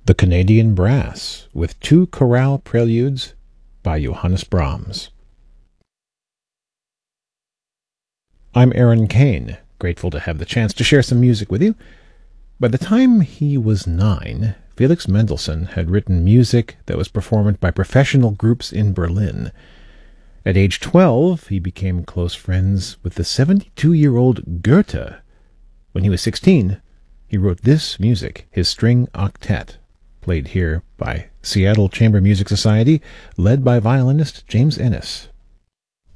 The Canadian Brass, with two chorale preludes by Johannes Brahms. I'm Aaron Kane, grateful to have the chance to share some music with you. By the time he was 9, Felix Mendelssohn had written music that was performed by professional groups in Berlin. At age 12, he became close friends with the 72-year-old Goethe. When he was 16, he wrote this music, his string octet, played here by Seattle Chamber Music Society, led by violinist James Ennis.